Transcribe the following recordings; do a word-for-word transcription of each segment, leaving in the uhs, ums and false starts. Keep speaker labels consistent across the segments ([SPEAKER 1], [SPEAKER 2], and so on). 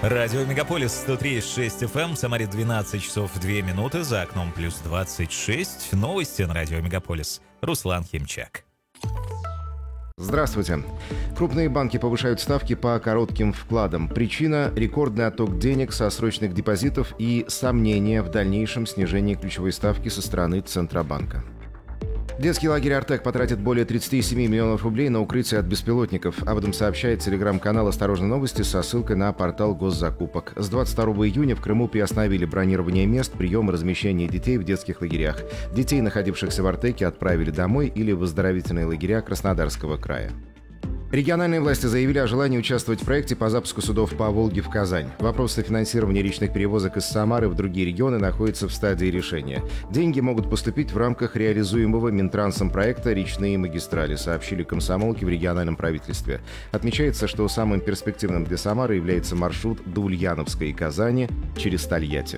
[SPEAKER 1] Радио Мегаполис сто три и шесть эф эм, в Самаре двенадцать часов две минуты, за окном плюс двадцать шесть. Новости на Радио Мегаполис. Руслан Химчак.
[SPEAKER 2] Здравствуйте. Крупные банки повышают ставки по коротким вкладам. Причина – рекордный отток денег со срочных депозитов и сомнения в дальнейшем снижении ключевой ставки со стороны Центробанка. Детский лагерь «Артек» потратит более тридцать семь миллионов рублей на укрытие от беспилотников. Об этом сообщает телеграм-канал «Осторожно новости» со ссылкой на портал госзакупок. С двадцать второго июня в Крыму приостановили бронирование мест, прием и размещение детей в детских лагерях. Детей, находившихся в «Артеке», отправили домой или в оздоровительные лагеря Краснодарского края. Региональные власти заявили о желании участвовать в проекте по запуску судов по Волге в Казань. Вопрос софинансирования речных перевозок из Самары в другие регионы находится в стадии решения. Деньги могут поступить в рамках реализуемого Минтрансом проекта «Речные магистрали», сообщили комсомолки в региональном правительстве. Отмечается, что самым перспективным для Самары является маршрут до Ульяновска и Казани через Тольятти.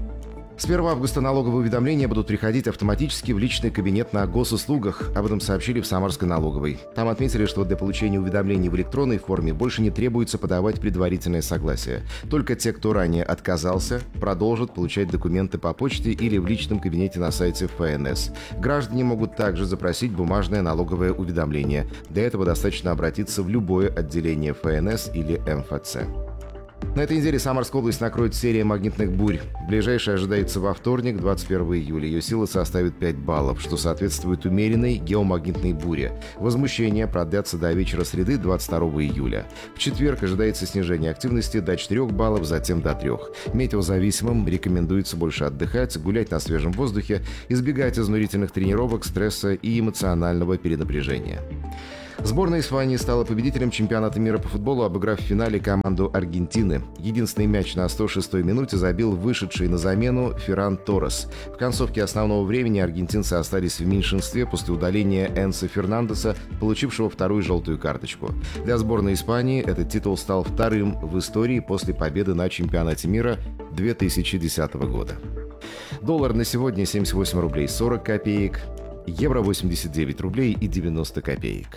[SPEAKER 2] С первого августа налоговые уведомления будут приходить автоматически в личный кабинет на госуслугах. Об этом сообщили в Самарской налоговой. Там отметили, что для получения уведомлений в электронной форме больше не требуется подавать предварительное согласие. Только те, кто ранее отказался, продолжат получать документы по почте или в личном кабинете на сайте эф эн эс. Граждане могут также запросить бумажное налоговое уведомление. Для этого достаточно обратиться в любое отделение эф эн эс или эм эф цэ. На этой неделе Самарскую область накроет серия магнитных бурь. Ближайшая ожидается во вторник, двадцать первого июля. Ее сила составит пять баллов, что соответствует умеренной геомагнитной буре. Возмущения продлятся до вечера среды, двадцать второго июля. В четверг ожидается снижение активности до четырёх баллов, затем до трёх. Метеозависимым рекомендуется больше отдыхать, гулять на свежем воздухе, избегать изнурительных тренировок, стресса и эмоционального перенапряжения. Сборная Испании стала победителем чемпионата мира по футболу, обыграв в финале команду Аргентины. Единственный мяч на сто шестой минуте забил вышедший на замену Ферран Торрес. В концовке основного времени аргентинцы остались в меньшинстве после удаления Энсо Фернандеса, получившего вторую желтую карточку. Для сборной Испании этот титул стал вторым в истории после победы на чемпионате мира две тысячи десятого года. Доллар на сегодня семьдесят восемь рублей сорок копеек, евро восемьдесят девять рублей и девяносто копеек.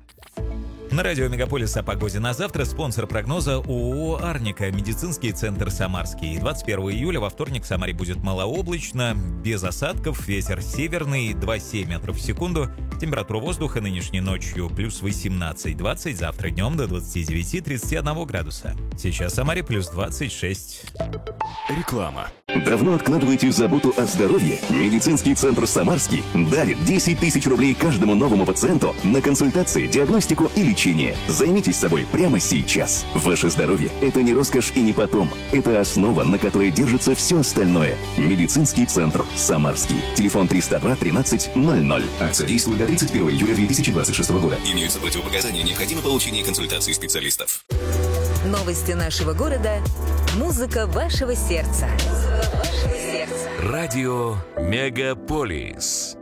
[SPEAKER 1] На радио Мегаполис о погоде на завтра. Спонсор прогноза ООО «Арника», медицинский центр «Самарский». двадцать первого июля во вторник в Самаре будет малооблачно, без осадков, ветер северный, два целых семь метров в секунду. Температура воздуха нынешней ночью плюс восемнадцать двадцать, завтра днем до двадцати девяти тридцати одного градуса. Сейчас в Самаре плюс двадцать шесть.
[SPEAKER 3] Реклама. Давно откладываете заботу о здоровье? Медицинский центр «Самарский» дарит десять тысяч рублей каждому новому пациенту на консультации, диагностику и лечение. Займитесь собой прямо сейчас. Ваше здоровье – это не роскошь и не потом. Это основа, на которой держится все остальное. Медицинский центр «Самарский». Телефон триста два тринадцать ноль ноль. Акция действует до тридцать первого июля две тысячи двадцать шестого года. Имеются противопоказания, необходимо получение консультации специалистов.
[SPEAKER 4] Новости нашего города. Музыка вашего сердца.
[SPEAKER 5] Радио Мегаполис.